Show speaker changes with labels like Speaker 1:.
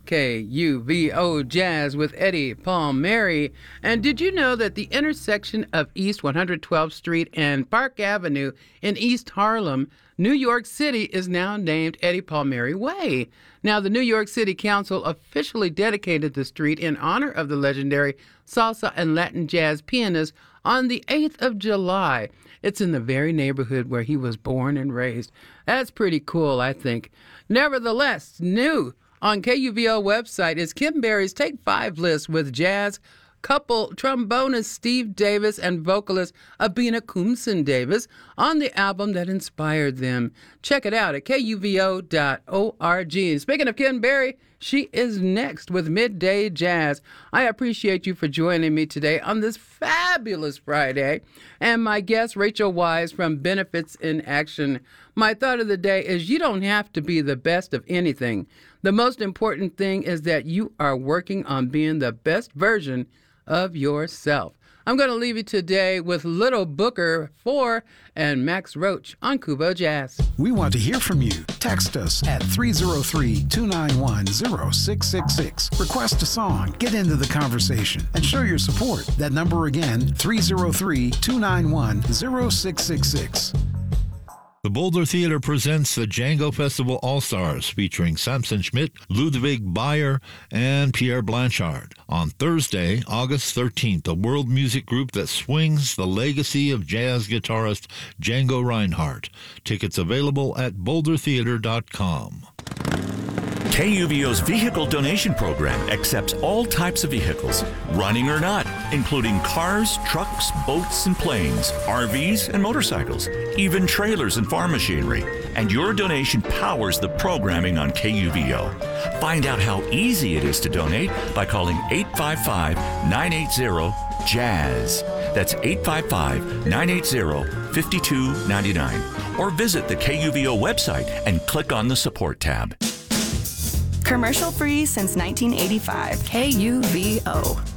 Speaker 1: KUVO Jazz with Eddie Palmieri. And did you know that the intersection of East 112th Street and Park Avenue in East Harlem, New York City, is now named Eddie Palmieri Way? Now, the New York City Council officially dedicated the street in honor of the legendary salsa and Latin jazz pianist on the 8th of July. It's in the very neighborhood where he was born and raised. That's pretty cool, I think. Nevertheless, new on KUVO website is Kim Berry's Take 5 list with jazz couple trombonist Steve Davis and vocalist Abina Kumsin Davis on the album that inspired them. Check it out at kuvo.org. And speaking of Kim Berry, she is next with Midday Jazz. I appreciate you for joining me today on this fabulous Friday. And my guest, Rachel Wise from Benefits in Action. My thought of the day is you don't have to be the best of anything. The most important thing is that you are working on being the best version of yourself. I'm going to leave you today with Little Booker 4 and Max Roach on Kubo Jazz.
Speaker 2: We want to hear from you. Text us at 303-291-0666. Request a song, get into the conversation, and show your support. That number again, 303-291-0666.
Speaker 3: The Boulder Theater presents the Django Festival All-Stars featuring Samson Schmidt, Ludwig Bayer, and Pierre Blanchard. On Thursday, August 13th, a world music group that swings the legacy of jazz guitarist Django Reinhardt. Tickets available at bouldertheater.com.
Speaker 4: KUVO's vehicle donation program accepts all types of vehicles, running or not, including cars, trucks, boats, and planes, RVs, and motorcycles, even trailers and farm machinery. And your donation powers the programming on KUVO. Find out how easy it is to donate by calling 855-980-JAZZ. That's 855-980-5299. Or visit the KUVO website and click on the Support tab.
Speaker 5: Commercial free since 1985.
Speaker 6: KUVO.